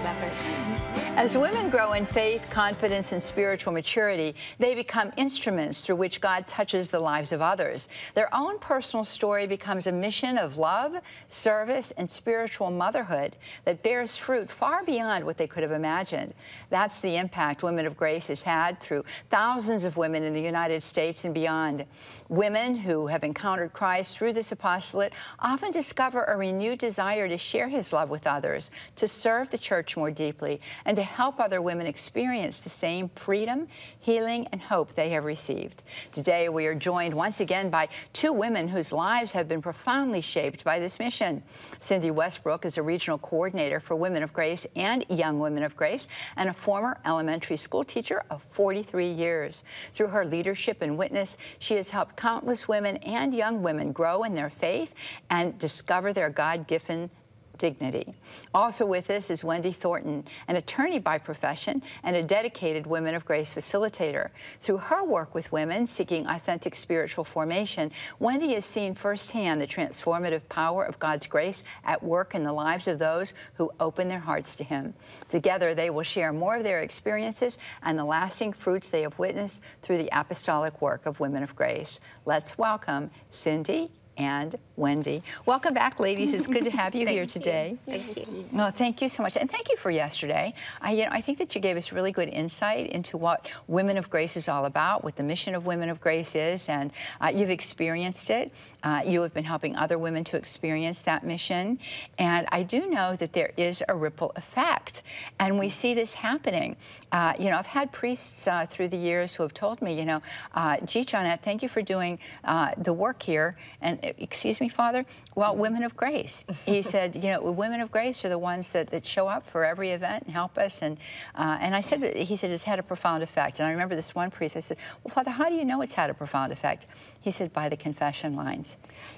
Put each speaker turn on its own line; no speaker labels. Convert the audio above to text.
effort.
As women grow in faith, confidence, and spiritual maturity, they become instruments through which God touches the lives of others. Their own personal story becomes a mission of love, service, and spiritual motherhood that bears fruit far beyond what they could have imagined. That's the impact Women of Grace has had through thousands of women in the United States and beyond. Women who have encountered Christ through this apostolate often discover a renewed desire to share His love with others, to serve the church more deeply, and to help other women experience the same freedom, healing, and hope they have received. Today, we are joined once again by two women whose lives have been profoundly shaped by this mission. Cindy Westbrook is a regional coordinator for Women of Grace and Young Women of Grace, and a former elementary school teacher of 43 years. Through her leadership and witness, she has helped countless women and young women grow in their faith and discover their God-given dignity. Also with us is Wendy Thornton, an attorney by profession and a dedicated Women of Grace facilitator. Through her work with women seeking authentic spiritual formation, Wendy has seen firsthand the transformative power of God's grace at work in the lives of those who open their hearts to Him. Together, they will share more of their experiences and the lasting fruits they have witnessed through the apostolic work of Women of Grace. Let's welcome Cindy and Wendy. Welcome back, ladies. It's good to have you here today.
Thank you.
Well, thank you so much, and thank you for yesterday. I think that you gave us really good insight into what Women of Grace is all about, what the mission of Women of Grace is, and you've experienced it. You have been helping other women to experience that mission, and I do know that there is a ripple effect, and we see this happening. I've had priests through the years who have told me, gee, Johnette, thank you for doing the work here, and excuse me, Father, well, Women of Grace. He said, Women of Grace are the ones that show up for every event and help us. And I said, he said, it's had a profound effect. And I remember this one priest, I said, well, Father, how do you know it's had a profound effect? He said, by the confession lines.